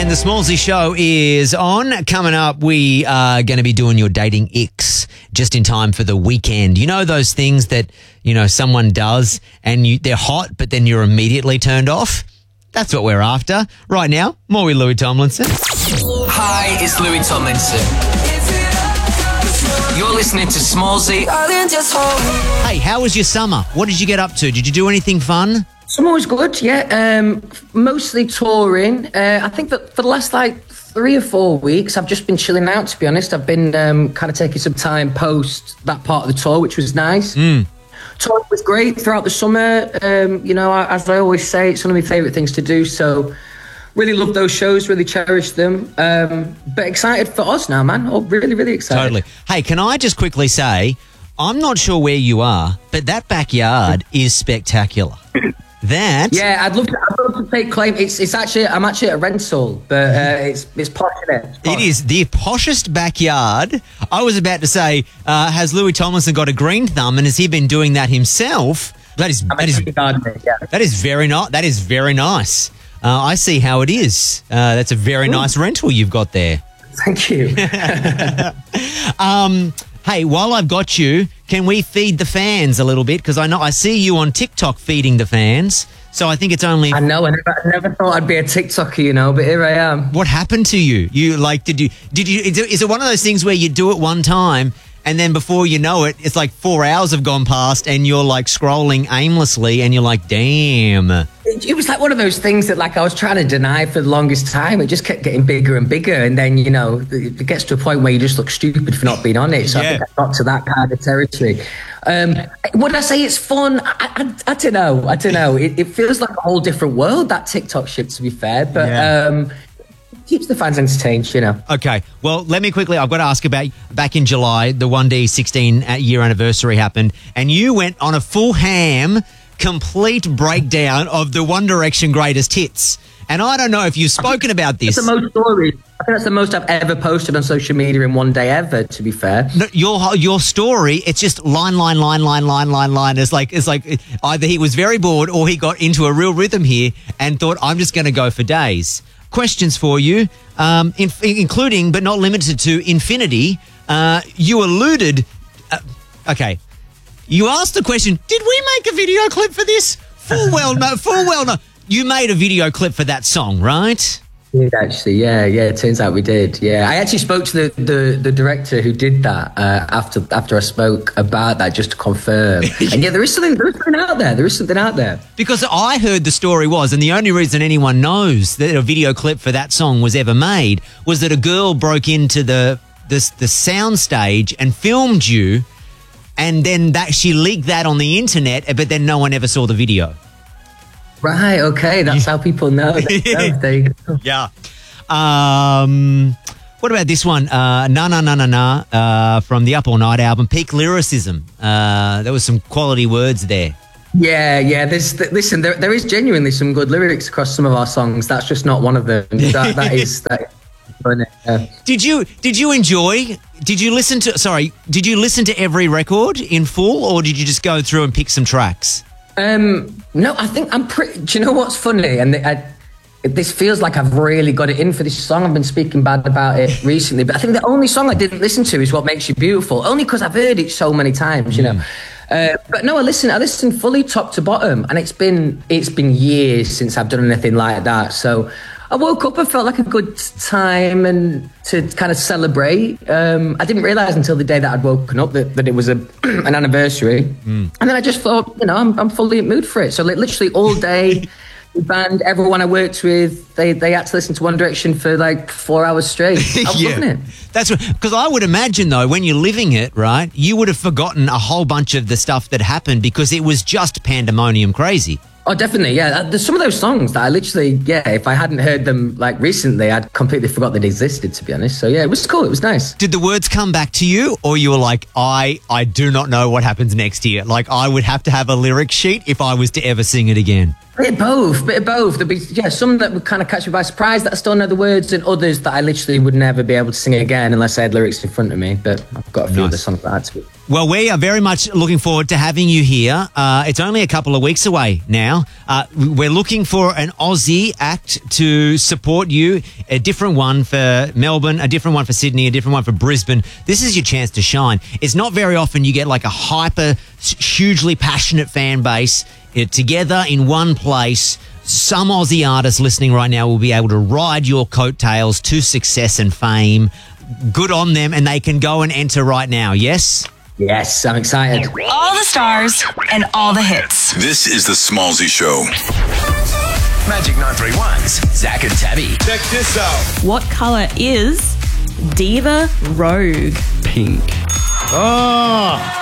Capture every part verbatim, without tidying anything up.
And the Smallsy Show is on. Coming up, we are going to be doing your dating icks just in time for the weekend. You know those things that, you know, someone does and you, they're hot, but then you're immediately turned off? That's what we're after. Right now, more with Louis Tomlinson. Hi, it's Louis Tomlinson. You're listening to Smallsy. Hey, how was your summer? What did you get up to? Did you do anything fun? Summer was good, yeah. Um, mostly touring. Uh, I think that for the last like three or four weeks, I've just been chilling out, to be honest. I've been um, kind of taking some time post that part of the tour, which was nice. Mm. Touring was great throughout the summer. Um, you know, as I always say, it's one of my favourite things to do. So really love those shows, really cherish them. Um, but excited for Oz now, man. Oh, really, really excited. Totally. Hey, can I just quickly say, I'm not sure where you are, but that backyard is spectacular. That yeah, I'd love to. I'd love to take claim. It's it's actually I'm actually at a rental, but uh, it's it's posh in it. It's posh. It is the poshest backyard. I was about to say, uh, has Louis Tomlinson got a green thumb, and has he been doing that himself? That is I'm that is gardening, yeah. that is very nice. That is very nice. Uh, I see how it is. Uh, that's a very Ooh. nice rental you've got there. Thank you. um. Hey, while I've got you, can we feed the fans a little bit? Because I know I see you on TikTok feeding the fans. So I think it's only. I know. I never, I never thought I'd be a TikToker, you know, but here I am. What happened to you? You like? Did you? Did you? Is it, is it one of those things where you do it one time and then before you know it, it's like four hours have gone past and you're like scrolling aimlessly and you're like, damn. It, it was like one of those things that like I was trying to deny for the longest time. It just kept getting bigger and bigger, and then you know it gets to a point where you just look stupid for not being on it. So yeah. I think I got to that kind of territory. Um, would I say it's fun? I, I, I don't know. I don't know. It, it feels like a whole different world, that TikTok shit, to be fair. But yeah. um, it keeps the fans entertained, you know. Okay. Well, let me quickly, I've got to ask about back in July, the one D sixteen year anniversary happened, and you went on a full ham, complete breakdown of the One Direction greatest hits. And I don't know if you've spoken about this. That's the most stories. I think that's the most I've ever posted on social media in one day ever, to be fair. No, your your story, it's just line, line, line, line, line, line, line. It's like, it's like either he was very bored or he got into a real rhythm here and thought, I'm just going to go for days. Questions for you, um, in, including but not limited to Infinity. Uh, you alluded... Uh, okay. You asked the question, did we make a video clip for this? Full well no, full well no. You made a video clip for that song, right? We did actually, yeah, yeah. It turns out we did, yeah. I actually spoke to the the, the director who did that uh, after after I spoke about that, just to confirm. And yeah, there is something there is something out there. There is something out there. Because I heard the story was, and the only reason anyone knows that a video clip for that song was ever made was that a girl broke into the the, the sound stage and filmed you, and then that she leaked that on the internet, but then no one ever saw the video. Right, okay, that's how people know. Yeah. There you go. Yeah. Um, what about this one? Uh, na Na Na Na Na uh, from the Up All Night album, Peak Lyricism. Uh, there was some quality words there. Yeah, yeah. There's th- listen, there there is genuinely some good lyrics across some of our songs. That's just not one of them. That that is that. Uh, did you did you enjoy? Did you listen to? Sorry, did you listen to every record in full, or did you just go through and pick some tracks? Um, no, I think I'm pretty. Do you know what's funny? And I, this feels like I've really got it in for this song. I've been speaking bad about it recently, but I think the only song I didn't listen to is What Makes You Beautiful, only because I've heard it so many times, you mm. know. Uh, but no, I listen. I listen fully top to bottom, and it's been it's been years since I've done anything like that. So I woke up and felt like a good time and to kind of celebrate. Um, I didn't realise until the day that I'd woken up that, that it was a an anniversary. Mm. And then I just thought, you know, I'm, I'm fully in the mood for it. So like, literally all day, the band, everyone I worked with, they, they had to listen to One Direction for like four hours straight. I was yeah. loving it. That's because I would imagine, though, when you're living it, right, you would have forgotten a whole bunch of the stuff that happened because it was just pandemonium crazy. Oh, definitely, yeah. There's some of those songs that I literally, yeah, if I hadn't heard them like recently, I'd completely forgot they existed, to be honest. So yeah, it was cool. It was nice. Did the words come back to you, or you were like, I, I do not know what happens next year? Like, I would have to have a lyric sheet if I was to ever sing it again. Bit of both, bit of both. There'd be yeah, some that would kind of catch me by surprise that I still know the words, and others that I literally would never be able to sing again unless I had lyrics in front of me. But I've got a few Nice. other songs like that too. Well, we are very much looking forward to having you here. Uh, it's only a couple of weeks away now. Uh, we're looking for an Aussie act to support you, a different one for Melbourne, a different one for Sydney, a different one for Brisbane. This is your chance to shine. It's not very often you get like a hyper, hugely passionate fan base uh, together in one place. Some Aussie artists listening right now will be able to ride your coattails to success and fame. Good on them, and they can go and enter right now, yes? Yes, I'm excited. All the stars and all the hits. This is the Smallzy Show. Magic nine three one's Zach and Tabby. Check this out. What colour is Diva Rogue? Pink. Oh!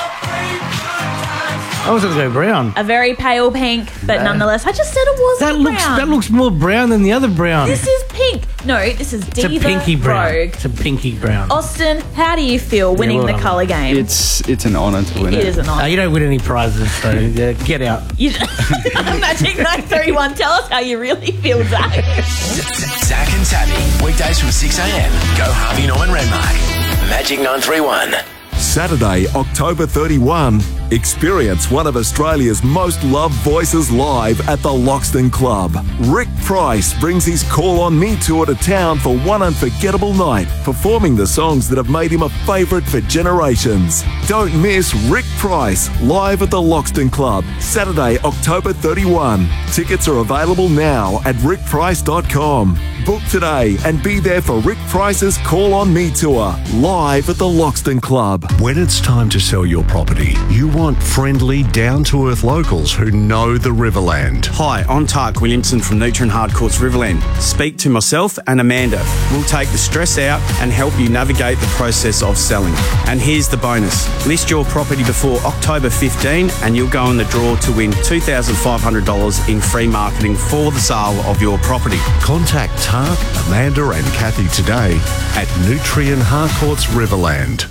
I was going to go brown. A very pale pink, but nonetheless, I just said it wasn't That looks brown. that looks more brown than the other brown. This is pink. No, this is It's a Diva pinky brown. Rogue. It's a pinky brown. Austin, how do you feel winning well the done. colour game? It's it's an honour to win it it. is an Uh, honour. you don't win any prizes, so yeah, get out. You Magic nine three one, tell us how you really feel, Zach. Zach and Tabby. Weekdays from six a.m. Go Harvey Norman Renmark. Magic nine three one. Saturday, October thirty-first, experience one of Australia's most loved voices live at the Loxton Club. Rick Price brings his Call On Me tour to town for one unforgettable night, performing the songs that have made him a favourite for generations. Don't miss Rick Price live at the Loxton Club, Saturday, October thirty-first. Tickets are available now at rick price dot com. Book today and be there for Rick Price's Call On Me tour, live at the Loxton Club. When it's time to sell your property, you want friendly, down-to-earth locals who know the Riverland. Hi, I'm Tark Williamson from Neutron Hardcourts Riverland. Speak to myself and Amanda. We'll take the stress out and help you navigate the process of selling. And here's the bonus. List your property before October fifteenth and you'll go in the draw to win two thousand five hundred dollars in free marketing for the sale of your property. Contact Tark, Amanda and Kathy today at Nutrien Hardcourts Riverland.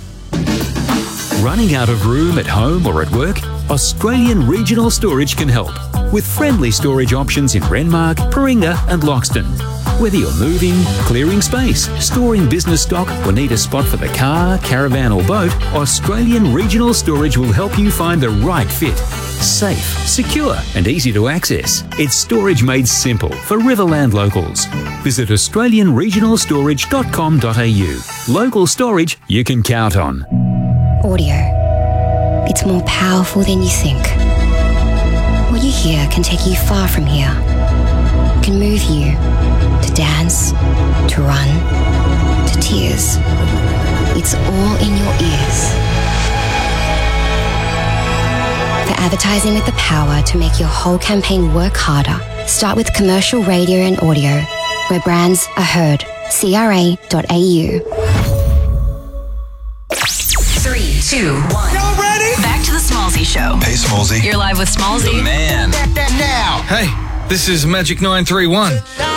Running out of room at home or at work? Australian Regional Storage can help with friendly storage options in Renmark, Paringa and Loxton. Whether you're moving, clearing space, storing business stock or need a spot for the car, caravan or boat, Australian Regional Storage will help you find the right fit. Safe, secure and easy to access. It's storage made simple for Riverland locals. Visit australian regional storage dot com dot a u. Local storage you can count on. Audio. It's more powerful than you think. What you hear can take you far from here. It can move you to dance, to run, to tears. It's all in your ears. For advertising with the power to make your whole campaign work harder, start with commercial radio and audio, where brands are heard. C R A dot A U. Three, two, one. Y'all ready? Back to the Smallzy Show. Hey, Smallzy. You're live with Smallzy. Man. Now. Hey, this is Magic nine three one.